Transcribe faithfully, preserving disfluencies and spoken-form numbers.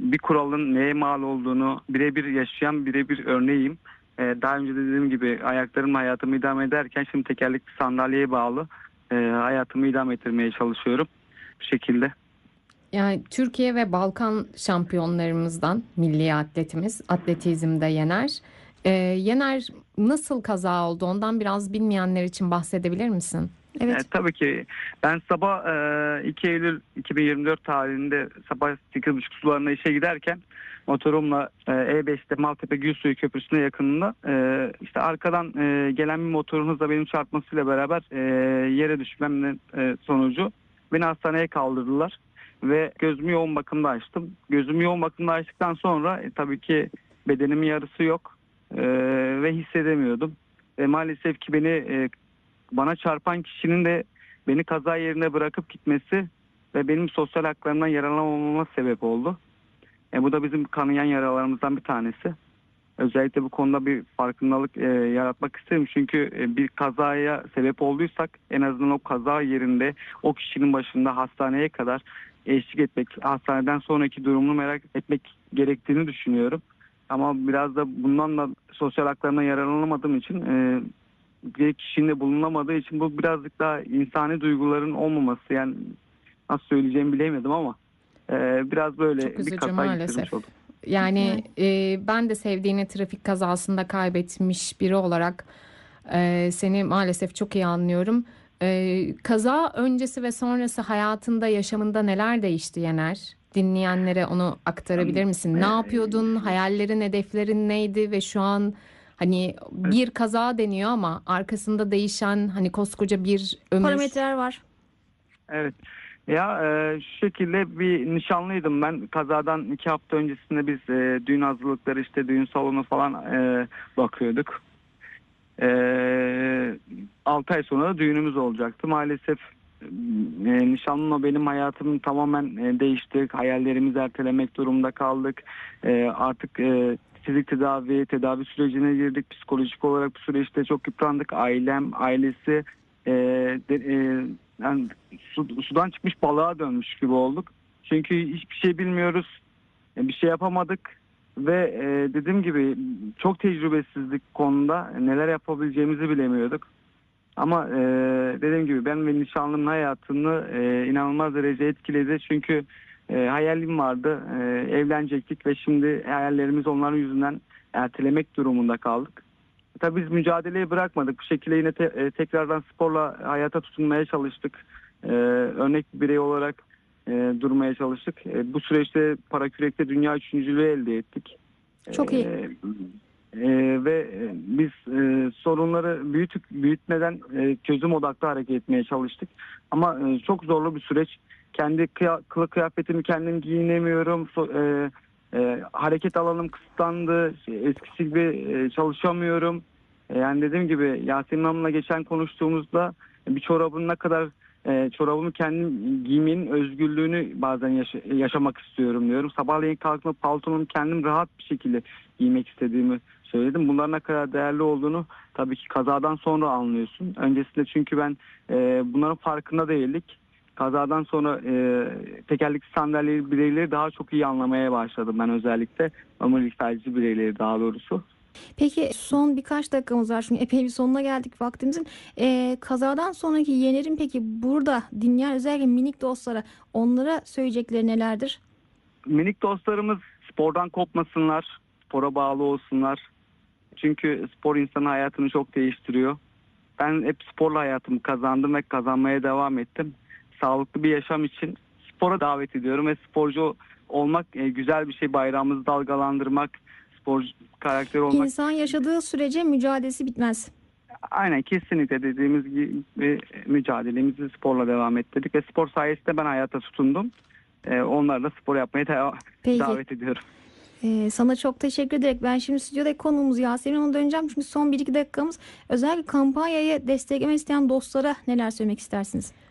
bir kuralın neye mal olduğunu birebir yaşayan birebir örneğiyim. Ee, daha önce de dediğim gibi ayaklarımla hayatımı idame ederken şimdi tekerlekli sandalyeye bağlı e, hayatımı idame ettirmeye çalışıyorum bu şekilde. Yani Türkiye ve Balkan şampiyonlarımızdan milli atletimiz atletizmde Yener. Ee, Yener nasıl kaza oldu? Ondan biraz bilmeyenler için bahsedebilir misin? E, Evet. tabii ki ben sabah e, iki Eylül iki bin yirmi dört tarihinde sabah sekiz buçuk sularına işe giderken motorumla e, E beşte Maltepe Gülsuyu Köprüsü'ne yakınında e, işte arkadan e, gelen bir motorun hızla benim çarpmasıyla beraber e, yere düşmem e, sonucu beni hastaneye kaldırdılar ve gözümü yoğun bakımda açtım. Gözümü yoğun bakımda açtıktan sonra e, tabii ki bedenimin yarısı yok e, ve hissedemiyordum. E, maalesef ki beni e, bana çarpan kişinin de beni kaza yerine bırakıp gitmesi ve benim sosyal haklarımdan yararlanamama sebep oldu. E, bu da bizim kanayan yaralarımızdan bir tanesi. Özellikle bu konuda bir farkındalık e, yaratmak isterim. Çünkü e, bir kazaya sebep olduysak en azından o kaza yerinde o kişinin başında hastaneye kadar eşlik etmek, hastaneden sonraki durumunu merak etmek gerektiğini düşünüyorum. Ama biraz da bundan da sosyal haklarımdan yararlanamadığım için e, bir kişinin de bulunamadığı için bu birazcık daha insani duyguların olmaması, yani nasıl söyleyeceğimi bilemedim ama e, biraz Çok böyle bir üzücü kaza geçirmiş maalesef. oldum. Yani Yani e, ben de sevdiğini trafik kazasında kaybetmiş biri olarak e, seni maalesef çok iyi anlıyorum. E, kaza öncesi ve sonrası hayatında, yaşamında neler değişti Yener? Dinleyenlere onu aktarabilir misin? Ne yapıyordun? Hayallerin, hedeflerin neydi ve şu an hani bir kaza deniyor ama arkasında değişen hani koskoca bir ömür. parametreler var. Evet. Ya e, şu şekilde bir nişanlıydım ben. Kazadan iki hafta öncesinde biz e, düğün hazırlıkları işte düğün salonu falan e, bakıyorduk. E, altı ay sonra da düğünümüz olacaktı. Maalesef e, nişanlımla benim hayatım tamamen e, değişti. Hayallerimizi ertelemek durumunda kaldık. E, artık e, fizik tedavi, tedavi sürecine girdik. Psikolojik olarak bu süreçte çok yıprandık. Ailem, ailesi e, de, e, yani su- sudan çıkmış balığa dönmüş gibi olduk. Çünkü hiçbir şey bilmiyoruz. E, Bir şey yapamadık. Ve e, dediğim gibi çok tecrübesizlik konuda neler yapabileceğimizi bilemiyorduk. Ama e, dediğim gibi ben ve nişanlımın hayatını e, inanılmaz derece etkiledi. Çünkü e, hayalim vardı. E, evlenecektik ve şimdi hayallerimiz onların yüzünden ertelemek durumunda kaldık. Tabii biz mücadeleyi bırakmadık. Bu şekilde yine te- e, tekrardan sporla hayata tutunmaya çalıştık. E, örnek bir birey olarak e, durmaya çalıştık. E, bu süreçte parakürekte dünya üçüncülüğü elde ettik. E, Çok iyi. e, ve e, biz e, sorunları büyütük büyütmeden e, çözüm odaklı hareket etmeye çalıştık. Ama e, çok zorlu bir süreç. Kendi kıya- kılık kıyafetimi kendim giyinemiyorum. So- e, e, hareket alanım kısıtlandı. Eskisi gibi e, çalışamıyorum. E, yani dediğim gibi Yasemin Hanım'la geçen konuştuğumuzda bir çorabın ne kadar e, çorabımı kendim giymenin özgürlüğünü bazen yaşa- yaşamak istiyorum diyorum. Sabahleyin kalkma paltonumu kendim rahat bir şekilde giymek istediğimi söyledim. Bunların ne kadar değerli olduğunu tabii ki kazadan sonra anlıyorsun. Öncesinde çünkü ben e, bunların farkında değildik. Kazadan sonra e, tekerlekli sandalye bireyleri daha çok iyi anlamaya başladım ben, özellikle omurilik felci bireyleri daha doğrusu. Peki son birkaç dakikamız var çünkü epey bir sonuna geldik vaktimizin. Ee, kazadan sonraki Yener'in peki burada dinleyen özellikle minik dostlara onlara söyleyecekleri nelerdir? Minik dostlarımız spordan kopmasınlar, spora bağlı olsunlar. Çünkü spor insanın hayatını çok değiştiriyor. Ben hep sporla hayatımı kazandım ve kazanmaya devam ettim. Sağlıklı bir yaşam için spora davet ediyorum ve sporcu olmak e, güzel bir şey. Bayrağımızı dalgalandırmak, sporcu karakteri olmak. İnsan yaşadığı sürece mücadelesi bitmez. Aynen, kesinlikle dediğimiz gibi mücadelemizi sporla devam ettirdik ve spor sayesinde ben hayata tutundum. E, onlarla spor yapmaya da- Peki. davet ediyorum. Ee, sana çok teşekkür ederek ben şimdi stüdyoda konuğumuz Yasemin Hanım'a döneceğim. Çünkü son bir iki dakikamız özellikle kampanyayı desteklemek isteyen dostlara neler söylemek istersiniz?